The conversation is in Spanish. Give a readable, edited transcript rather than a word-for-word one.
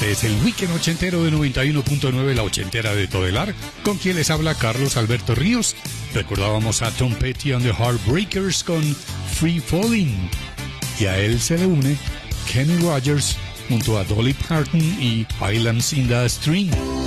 Este es el Weekend Ochentero de 91.9, la ochentera de Todelar, con quien les habla Carlos Alberto Ríos. Recordábamos a Tom Petty and the Heartbreakers con Free Falling, y a él se le une Kenny Rogers junto a Dolly Parton y Islands in the Stream.